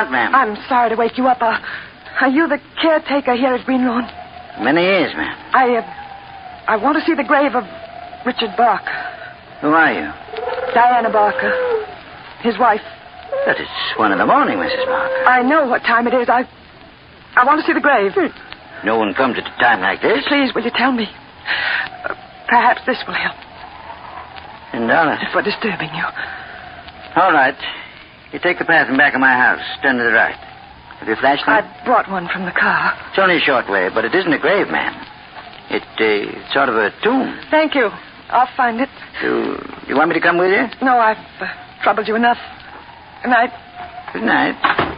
want, ma'am? I'm sorry to wake you up. Are you the caretaker here at Greenlawn? Many years, ma'am. I want to see the grave of Richard Barker. Who are you? Diana Barker. His wife. But it's 1 a.m, Mrs. Barker. I know what time it is. I want to see the grave. No one comes at a time like this. Please, will you tell me? Perhaps this will help. $10. For disturbing you. All right. You take the path in back of my house. Turn to the right. Have you a flashlight? I brought one from the car. It's only a short way, but it isn't a grave, ma'am. It's sort of a tomb. Thank you. I'll find it. You want me to come with you? No, I've troubled you enough. Good night. Good night.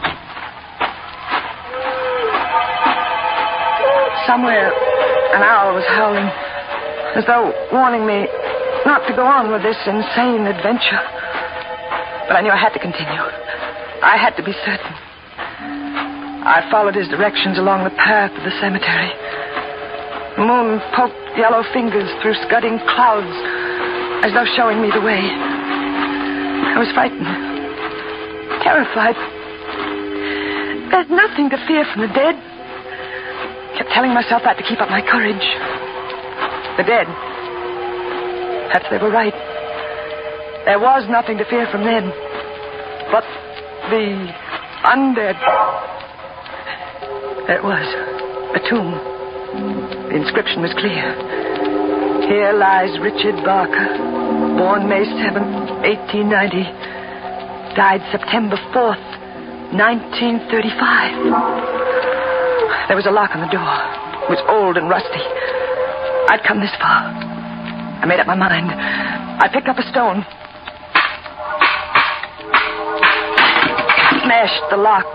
Somewhere, an owl was howling, as though warning me not to go on with this insane adventure. But I knew I had to continue. I had to be certain. I followed his directions along the path to the cemetery. The moon poked yellow fingers through scudding clouds, as though showing me the way. I was frightened, terrified. There's nothing to fear from the dead. Kept telling myself that to keep up my courage. The dead. Perhaps they were right. There was nothing to fear from them. But the undead. There it was. A tomb. The inscription was clear. Here lies Richard Barker, born May 7th, 1890. Died September 4th, 1935. There was a lock on the door. It was old and rusty. I'd come this far. I made up my mind. I picked up a stone. Smashed the lock.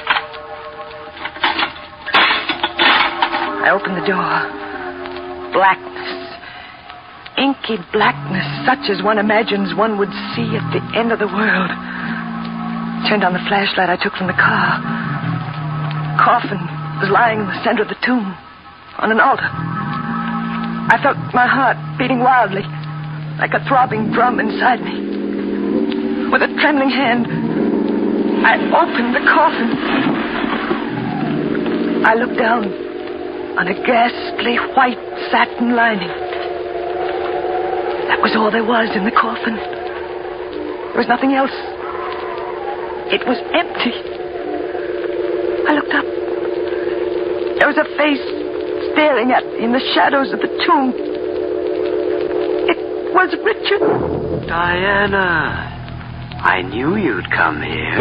I opened the door. Blackness. Inky blackness, such as one imagines one would see at the end of the world. Turned on the flashlight I took from the car. Coffin was lying in the center of the tomb, on an altar. I felt my heart beating wildly, like a throbbing drum inside me. With a trembling hand, I opened the coffin. I looked down on a ghastly white satin lining. That was all there was in the coffin. There was nothing else. It was empty. I looked up. There was a face staring at me in the shadows of the tomb. It was Richard. Diana, I knew you'd come here.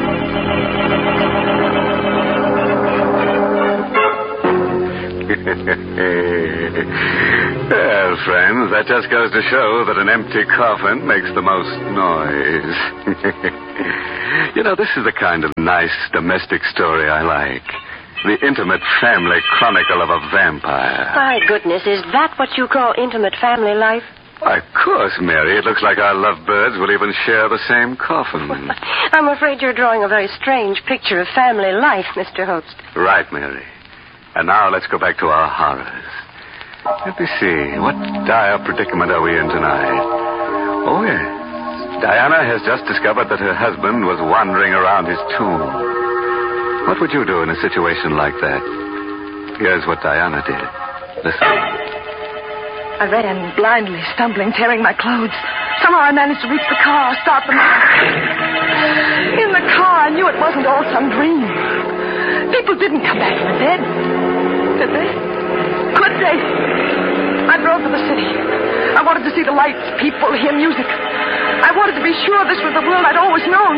Well, friends, that just goes to show that an empty coffin makes the most noise. You know, this is the kind of nice domestic story I like. The intimate family chronicle of a vampire. My goodness, is that what you call intimate family life? Why, of course, Mary. It looks like our lovebirds will even share the same coffin. I'm afraid you're drawing a very strange picture of family life, Mr. Host. Right, Mary. And now let's go back to our horrors. Let me see. What dire predicament are we in tonight? Oh, yes. Diana has just discovered that her husband was wandering around his tomb. What would you do in a situation like that? Here's what Diana did. Listen. I ran blindly, stumbling, tearing my clothes. Somehow I managed to reach the car, start the motor. In the car, I knew it wasn't all some dream. People didn't come back from the dead. Did they? Could they? I drove to the city. I wanted to see the lights, people, hear music. I wanted to be sure this was the world I'd always known.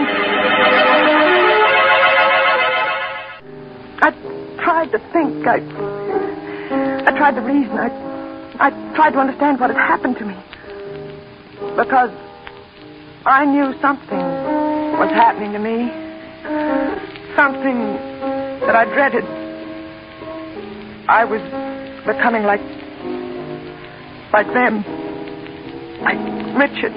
I tried to think. I tried to reason. I tried to understand what had happened to me. Because I knew something was happening to me. Something that I dreaded. I was becoming like them. Like Richard.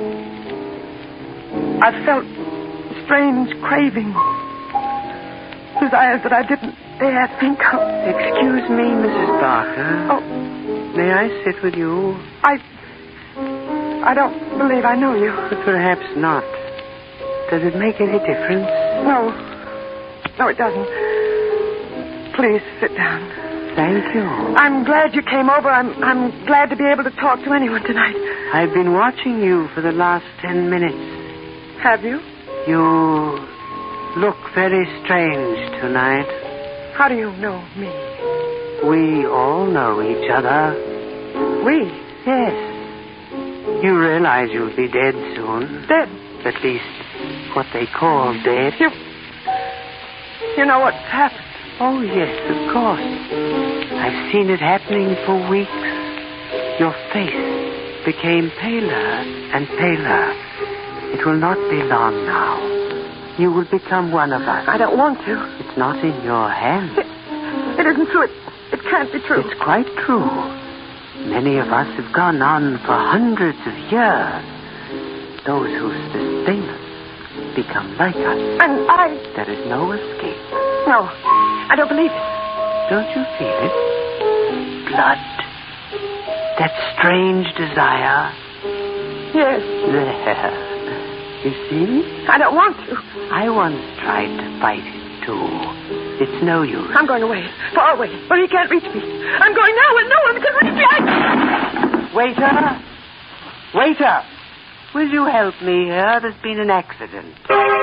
I felt strange cravings. Desires that I didn't dare think of. Excuse me, Mrs. Barker. Oh. May I sit with you? I don't believe I know you. But perhaps not. Does it make any difference? No. No, it doesn't. Please sit down. Thank you. I'm glad you came over. I'm glad to be able to talk to anyone tonight. I've been watching you for the last 10 minutes. Have you? You look very strange tonight. How do you know me? We all know each other. We? Yes. You realize you'll be dead soon. Dead? At least what they call dead. You know what's happened? Oh, yes, of course. I've seen it happening for weeks. Your face became paler and paler. It will not be long now. You will become one of us. I don't want to. It's not in your hands. It isn't true. It can't be true. It's quite true. Many of us have gone on for hundreds of years. Those who sustain us become like us. And I... There is no escape. No, I don't believe it. Don't you feel it? Blood. That strange desire. Yes. There. You see? I don't want to. I once tried to fight it, too. It's no use. I'm going away. Far away. Where he can't reach me. I'm going now where no one can reach me. Waiter! Waiter! Will you help me here? There's been an accident.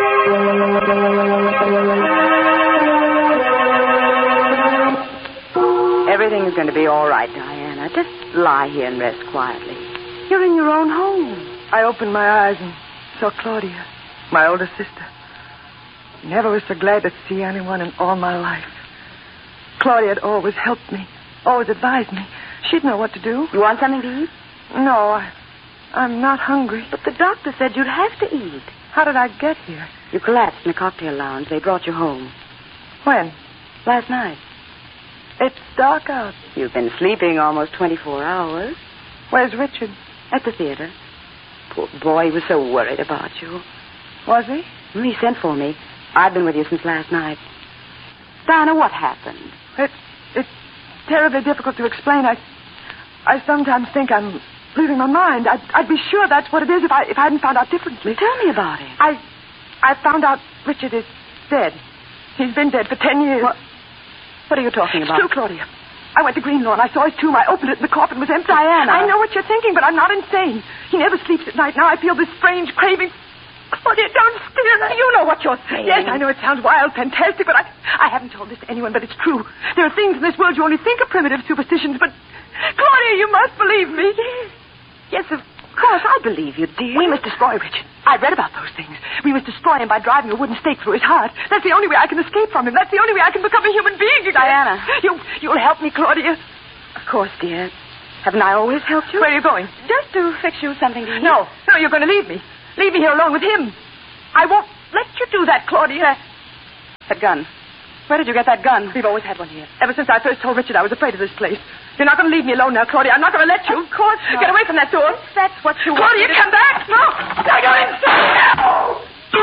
Everything's going to be all right, Diana. Just lie here and rest quietly. You're in your own home. I opened my eyes and saw Claudia, my older sister. Never was so glad to see anyone in all my life. Claudia had always helped me, always advised me. She'd know what to do. You want something to eat? No, I'm not hungry. But the doctor said you'd have to eat. How did I get here? You collapsed in the cocktail lounge. They brought you home. When? Last night. It's dark out. You've been sleeping almost 24 hours. Where's Richard? At the theater. Poor boy, he was so worried about you. Was he? He sent for me. I've been with you since last night. Diana, what happened? It's terribly difficult to explain. I sometimes think I'm losing my mind. I'd be sure that's what it is if I hadn't found out differently. Tell me about it. I found out Richard is dead. He's been dead for 10 years. What are you talking about? It's true, Claudia. I went to Greenlawn. I saw his tomb. I opened it and the coffin was empty. Diana. I know what you're thinking, but I'm not insane. He never sleeps at night. Now I feel this strange craving. Claudia, don't stare. You know what you're saying. Yes, I know it sounds wild, fantastic, but I haven't told this to anyone, but it's true. There are things in this world you only think are primitive superstitions, but Claudia, you must believe me. Yes, of course, I believe you, dear. We must destroy Richard. I read about those things. We must destroy him by driving a wooden stake through his heart. That's the only way I can escape from him. That's the only way I can become a human being again. Diana. You'll help me, Claudia. Of course, dear. Haven't I always helped you? Where are you going? Just to fix you something to eat. No, you're going to leave me. Leave me here alone with him. I won't let you do that, Claudia. That gun. Where did you get that gun? We've always had one here. Ever since I first told Richard I was afraid of this place. You're not going to leave me alone now, Claudia. I'm not going to let you. Of course not. Get away from that door. That's what you Claudia, want. come back. No. I go insane. No.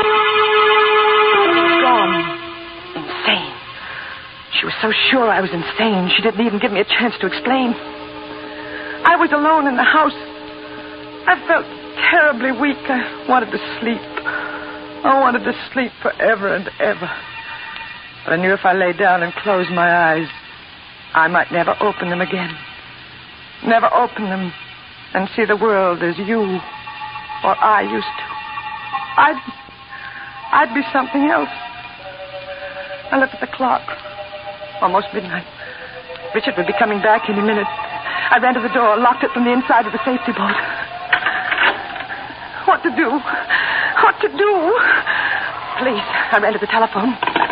Gone. Insane. She was so sure I was insane, she didn't even give me a chance to explain. I was alone in the house. I felt terribly weak. I wanted to sleep. I wanted to sleep forever and ever. But I knew if I lay down and closed my eyes, I might never open them again. Never open them and see the world as you or I used to. I'd be something else. I looked at the clock. Almost midnight. Richard would be coming back any minute. I ran to the door, locked it from the inside of the safety bolt. What to do? What to do? Police. I ran to the telephone.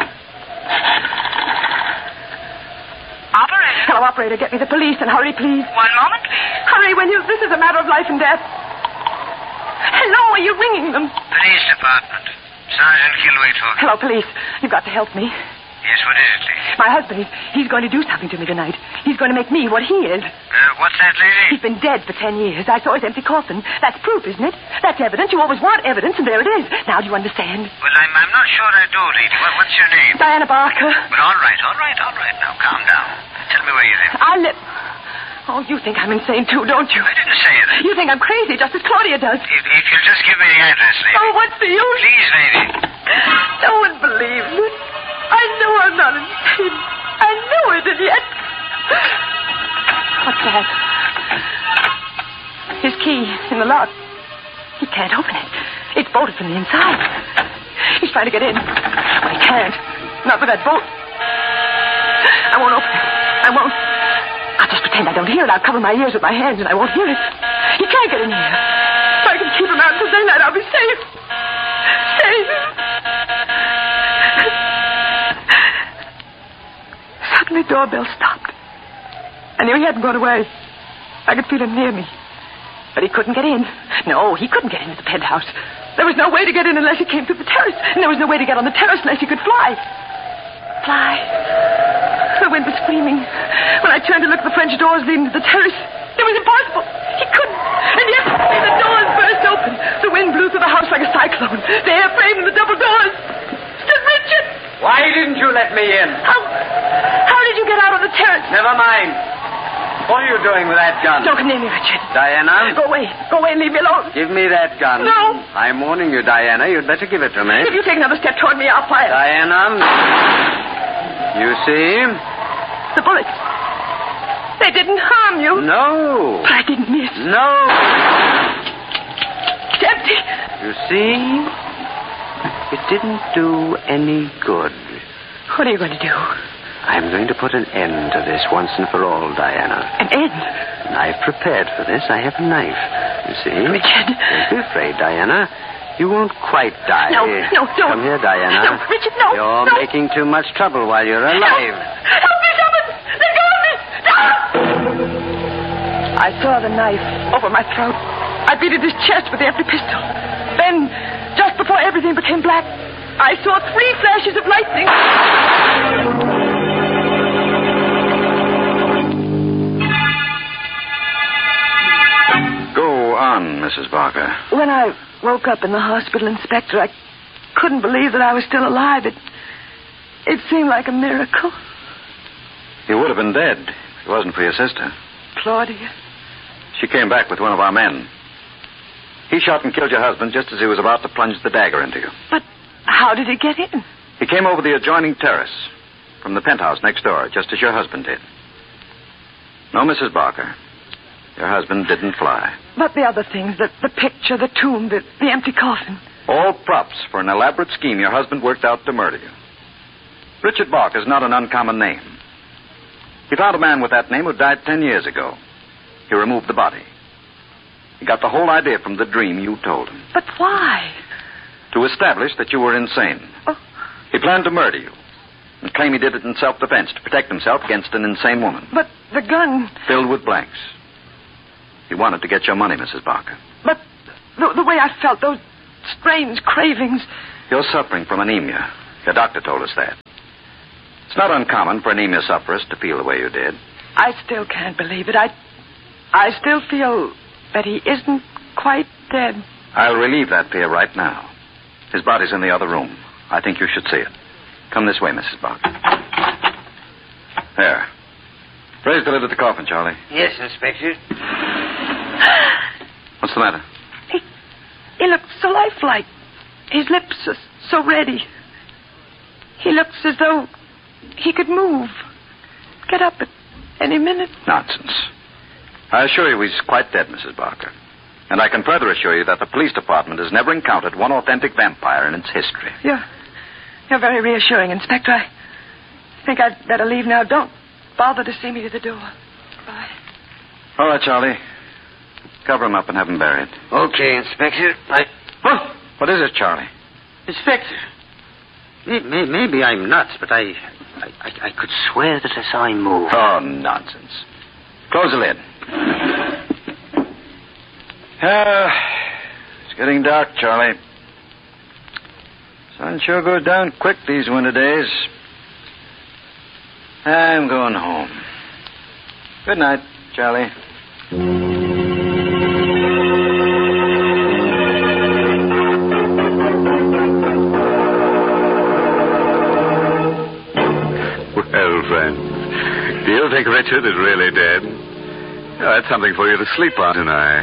Operator. Hello, operator. Get me the police and hurry, please. 1 moment, please. Hurry, will you? This is a matter of life and death. Hello, are you ringing them? Police department. Sergeant Kilway talking. Hello, police. You've got to help me. Yes, what is it, lady? My husband, he's going to do something to me tonight. He's going to make me what he is. What's that, lady? He's been dead for 10 years. I saw his empty coffin. That's proof, isn't it? That's evidence. You always want evidence, and there it is. Now, do you understand? Well, I'm not sure I do, lady. What's your name? Diana Barker. Well, all right. Now, calm down. Tell me where you live. I live... Oh, you think I'm insane, too, don't you? I didn't say that. You think I'm crazy, just as Claudia does. If you'll just give me the address, lady. Oh, what's the use? Please, lady. No one believes it. I was not insane. I knew it, and yet... What's that? His key in the lock. He can't open it. It's bolted from the inside. He's trying to get in. But he can't. Not with that bolt. I won't open it. I won't. I'll just pretend I don't hear it. I'll cover my ears with my hands and I won't hear it. He can't get in here. If I can keep him out until daylight, I'll be safe. Safe. Suddenly, the doorbell stopped. I knew he hadn't gone away. I could feel him near me. But he couldn't get in. No, he couldn't get into the penthouse. There was no way to get in unless he came through the terrace. And there was no way to get on the terrace unless he could fly. Fly. The wind was screaming. When I turned to look at the French doors leading to the terrace, it was impossible. He couldn't. And yet, the doors burst open. The wind blew through the house like a cyclone. The air framed in the double doors. Stood Richard! Why didn't you let me in? How did you get out on the terrace? Never mind. What are you doing with that gun? Don't come near me, Richard. Diana? Go away. Go away and leave me alone. Give me that gun. No. I'm warning you, Diana. You'd better give it to me. If you take another step toward me, I'll fire. Diana? You see? The bullets. They didn't harm you. No. But I didn't miss. No. It's empty. You see? It didn't do any good. What are you going to do? I'm going to put an end to this once and for all, Diana. An end? I've prepared for this. I have a knife. You see? Richard. Don't be afraid, Diana. You won't quite die. No, don't. Come here, Diana. No, Richard, no. You're making too much trouble while you're alive. Help me, someone! Let go of me! I saw the knife over my throat. I beat at his chest with the empty pistol. Then, just before everything became black, I saw 3 flashes of lightning. Go on, Mrs. Barker. When I woke up in the hospital, Inspector, I couldn't believe that I was still alive. It seemed like a miracle. You would have been dead if it wasn't for your sister. Claudia. She came back with one of our men. He shot and killed your husband just as he was about to plunge the dagger into you. But how did he get in? He came over the adjoining terrace from the penthouse next door, just as your husband did. No, Mrs. Barker. Your husband didn't fly. But the other things, the picture, the tomb, the empty coffin. All props for an elaborate scheme your husband worked out to murder you. Richard Barker is not an uncommon name. He found a man with that name who died 10 years ago. He removed the body. He got the whole idea from the dream you told him. But why? To establish that you were insane. Oh. He planned to murder you and claim he did it in self-defense to protect himself against an insane woman. But the gun... Filled with blanks. He wanted to get your money, Mrs. Barker. But the way I felt, those strange cravings... You're suffering from anemia. Your doctor told us that. It's not uncommon for anemia sufferers to feel the way you did. I still can't believe it. I still feel that he isn't quite dead. I'll relieve that fear right now. His body's in the other room. I think you should see it. Come this way, Mrs. Barker. There. Raise the lid of the coffin, Charlie. Yes, Inspector. What's the matter? He looks so lifelike. His lips are so ready. He looks as though he could move. Get up at any minute. Nonsense. I assure you he's quite dead, Mrs. Barker. And I can further assure you that the police department has never encountered one authentic vampire in its history. You're very reassuring, Inspector. I think I'd better leave now. Don't bother to see me to the door. Bye. All right, Charlie. Cover him up and have him buried. Okay, Inspector. What is it, Charlie? Inspector. Maybe I'm nuts, but I could swear that I saw him move. Oh, nonsense. Close the lid. It's getting dark, Charlie. Sun sure goes down quick these winter days. I'm going home. Good night, Charlie. Well, friends, do you think Richard is really dead? Oh, that's something for you to sleep on tonight.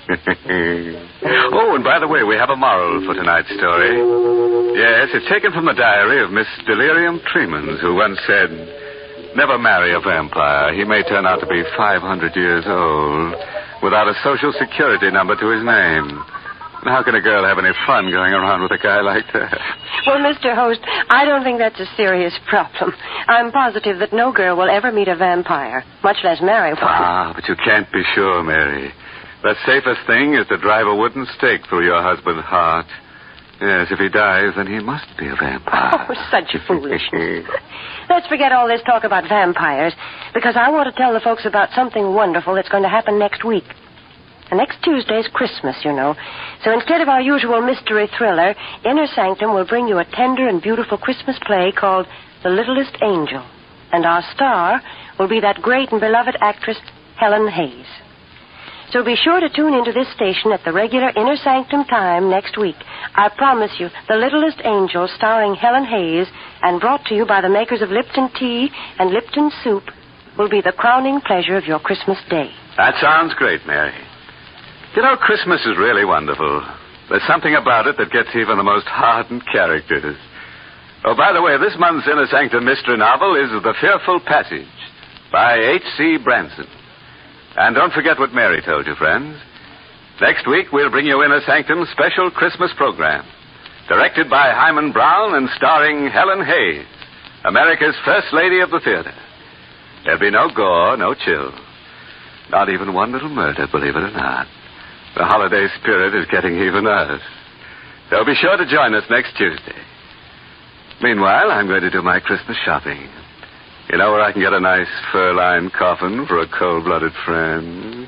Oh, and by the way, we have a moral for tonight's story. Yes, it's taken from the diary of Miss Delirium Tremens, who once said, "Never marry a vampire. He may turn out to be 500 years old without a social security number to his name. How can a girl have any fun going around with a guy like that?" Well, Mr. Host, I don't think that's a serious problem. I'm positive that no girl will ever meet a vampire, much less marry one. Ah, but you can't be sure, Mary. The safest thing is to drive a wooden stake through your husband's heart. Yes, if he dies, then he must be a vampire. Oh, such foolishness. Let's forget all this talk about vampires, because I want to tell the folks about something wonderful that's going to happen next week. And next Tuesday's Christmas, you know. So instead of our usual mystery thriller, Inner Sanctum will bring you a tender and beautiful Christmas play called The Littlest Angel. And our star will be that great and beloved actress, Helen Hayes. So be sure to tune into this station at the regular Inner Sanctum time next week. I promise you, The Littlest Angel, starring Helen Hayes, and brought to you by the makers of Lipton Tea and Lipton Soup, will be the crowning pleasure of your Christmas day. That sounds great, Mary. You know, Christmas is really wonderful. There's something about it that gets even the most hardened characters. Oh, by the way, this month's Inner Sanctum mystery novel is The Fearful Passage by H.C. Branson. And don't forget what Mary told you, friends. Next week, we'll bring you Inner Sanctum's special Christmas program, directed by Hyman Brown and starring Helen Hayes, America's First Lady of the Theater. There'll be no gore, no chill. Not even one little murder, believe it or not. The holiday spirit is getting even us. So be sure to join us next Tuesday. Meanwhile, I'm going to do my Christmas shopping. You know where I can get a nice fur-lined coffin for a cold-blooded friend?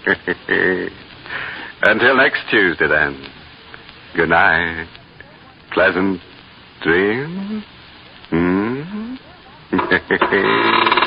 Until next Tuesday, then. Good night. Pleasant dreams.